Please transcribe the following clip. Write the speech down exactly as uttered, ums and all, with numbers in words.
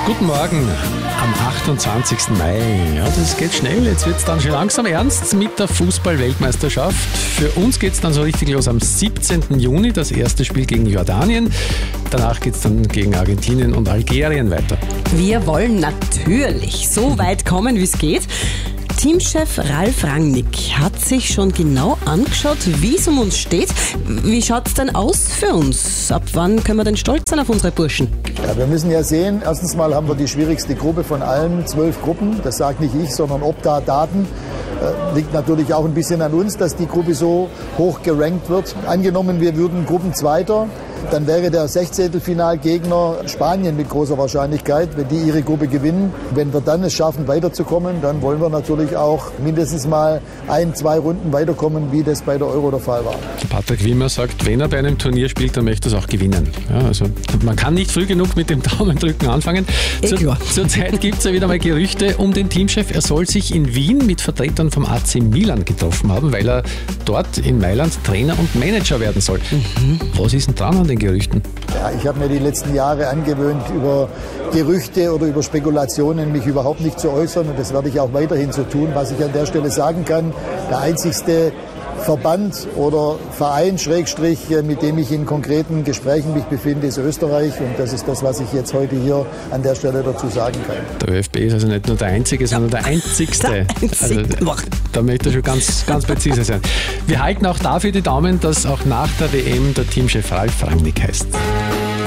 Guten Morgen am achtundzwanzigsten Mai. Ja, das geht schnell. Jetzt wird es dann schon langsam ernst mit der Fußball-Weltmeisterschaft. Für uns geht es dann so richtig los am siebzehnten Juni. Das erste Spiel gegen Jordanien. Danach geht es dann gegen Argentinien und Algerien weiter. Wir wollen natürlich so weit kommen, wie es geht. Teamchef Ralf Rangnick hat sich schon genau angeschaut, wie es um uns steht. Wie schaut es denn aus für uns? Ab wann können wir denn stolz sein auf unsere Burschen? Ja, wir müssen ja sehen, erstens mal haben wir die schwierigste Gruppe von allen, zwölf Gruppen. Das sagt nicht ich, sondern Opta Daten. Äh, liegt natürlich auch ein bisschen an uns, dass die Gruppe so hoch gerankt wird. Angenommen, wir würden Gruppenzweiter, dann wäre der Sechzehntelfinalgegner Spanien mit großer Wahrscheinlichkeit, wenn die ihre Gruppe gewinnen. Wenn wir dann es schaffen, weiterzukommen, dann wollen wir natürlich auch mindestens mal ein, zwei Runden weiterkommen, wie das bei der Euro der Fall war. Patrick Wimmer sagt, wenn er bei einem Turnier spielt, dann möchte er es auch gewinnen. Ja, also man kann nicht früh genug mit dem Daumendrücken anfangen. Zur, zurzeit gibt es ja wieder mal Gerüchte um den Teamchef. Er soll sich in Wien mit Vertretern vom A C Milan getroffen haben, weil er dort in Mailand Trainer und Manager werden soll. Mhm. Was ist denn dran an den Gerüchten? Ja, ich habe mir die letzten Jahre angewöhnt, über Gerüchte oder über Spekulationen mich überhaupt nicht zu äußern, und das werde ich auch weiterhin so tun. Was ich an der Stelle sagen kann, der einzigste Verband oder Verein, Schrägstrich, mit dem ich in konkreten Gesprächen mich befinde, ist Österreich, und das ist das, was ich jetzt heute hier an der Stelle dazu sagen kann. Der ÖFB ist also nicht nur der Einzige, sondern der Einzigste. Also, da möchte ich schon ganz, ganz präzise sein. Wir halten auch dafür die Daumen, dass auch nach der W M der Teamchef Ralf Rangnick heißt.